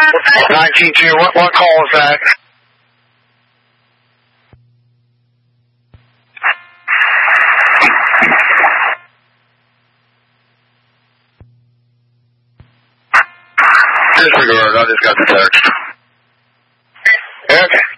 19-2, what call was that? Disregard, I just got the text. Okay.